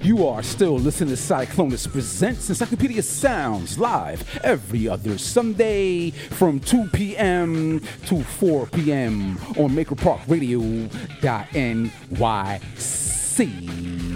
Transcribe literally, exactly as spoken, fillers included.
You are still listening to Cyclonus Presents Encyclopedia Sounds live every other Sunday from two p.m. to four p.m. on maker park radio dot n y c.